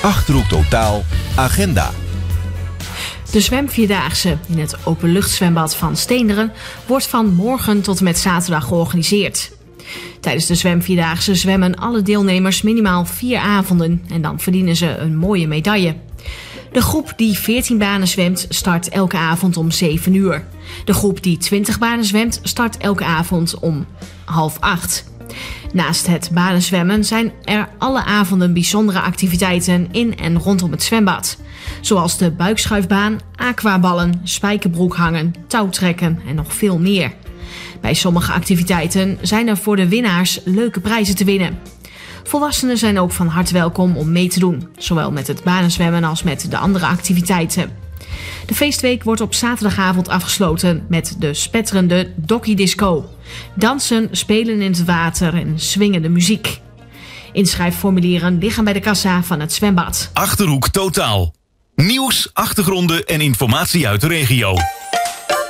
Achterhoek Totaal Agenda. De zwemvierdaagse in het openluchtzwembad van Steenderen wordt van morgen tot en met zaterdag georganiseerd. Tijdens de zwemvierdaagse zwemmen alle deelnemers minimaal 4 avonden en dan verdienen ze een mooie medaille. De groep die 14 banen zwemt start elke avond om 7 uur. De groep die 20 banen zwemt start elke avond om 7:30. Naast het banenzwemmen zijn er alle avonden bijzondere activiteiten in en rondom het zwembad. Zoals de buikschuifbaan, aquaballen, spijkerbroek hangen, touwtrekken en nog veel meer. Bij sommige activiteiten zijn er voor de winnaars leuke prijzen te winnen. Volwassenen zijn ook van harte welkom om mee te doen, zowel met het banenzwemmen als met de andere activiteiten. De feestweek wordt op zaterdagavond afgesloten met de spetterende Dokkie Disco. Dansen, spelen in het water en swingende muziek. Inschrijfformulieren liggen bij de kassa van het zwembad. Achterhoek Totaal. Nieuws, achtergronden en informatie uit de regio.